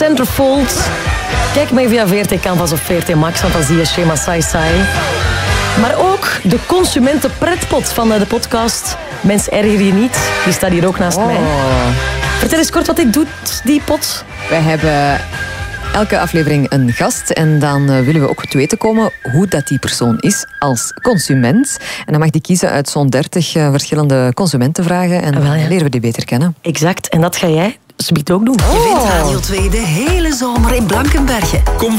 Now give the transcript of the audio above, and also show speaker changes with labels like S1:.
S1: Centerfold. Kijk mee via VRT Canvas of VRT Max, want dan zie je Shema Sai Sai. Maar ook de consumentenpretpot van de podcast Mens erger je niet. Die staat hier ook naast mij. Vertel eens kort wat dit doet, die pot.
S2: Wij hebben elke aflevering een gast en dan willen we ook te weten komen hoe dat die persoon is als consument. En dan mag die kiezen uit zo'n 30 verschillende consumentenvragen en dan leren we die beter kennen.
S1: Exact, en dat ga jij subiet ook doen.
S3: Je vindt Radio 2 de hele zomer in Blankenberge.
S4: Kom